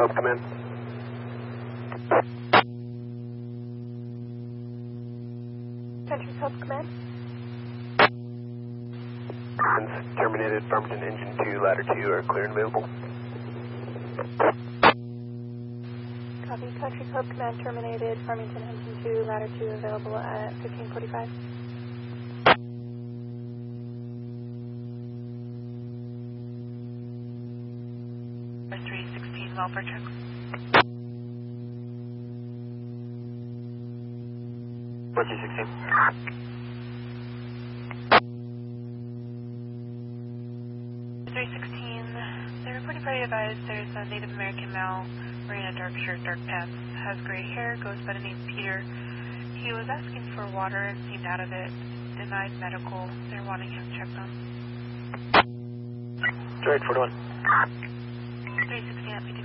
Club, come in. Country Club, come in. Terminated, Farmington Engine 2, Ladder 2 are clear and available. Copy, Country Club, command terminated, Farmington Engine 2, Ladder 2 available at 1545. 316 welfare check. What's your 16? 316, the reporting party advised there's a Native American male wearing a dark shirt, dark pants, has gray hair, goes by the name Peter. He was asking for water and seemed out of it. Denied medical. They're wanting him checked on. Straight, 41. 316 at